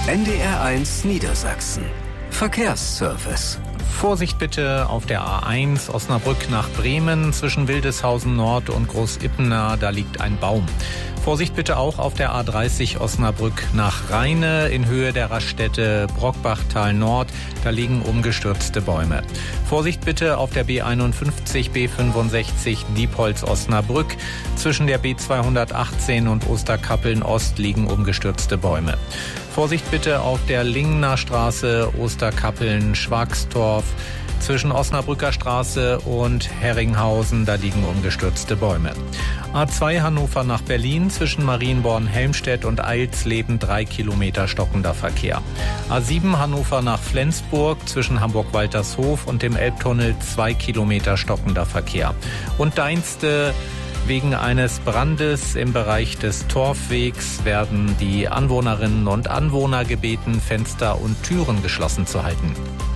NDR1 Niedersachsen. Verkehrsservice. Vorsicht bitte auf der A1 Osnabrück nach Bremen zwischen Wildeshausen Nord und Großippenah, da liegt ein Baum. Vorsicht bitte auch auf der A30 Osnabrück nach Rheine in Höhe der Raststätte Brockbachtal Nord, da liegen umgestürzte Bäume. Vorsicht bitte auf der B51 B65 Diepholz Osnabrück zwischen der B218 und Osterkappeln Ost liegen umgestürzte Bäume. Vorsicht bitte auf der Lingener Straße Osterkappeln Schwagstorf zwischen Osnabrücker Straße und Herringhausen, da liegen umgestürzte Bäume. A2 Hannover nach Berlin zwischen Marienborn-Helmstedt und Eilsleben 3 Kilometer stockender Verkehr. A7 Hannover nach Flensburg zwischen Hamburg-Waltershof und dem Elbtunnel 2 Kilometer stockender Verkehr. Und Deinste: wegen eines Brandes im Bereich des Torfwegs werden die Anwohnerinnen und Anwohner gebeten, Fenster und Türen geschlossen zu halten.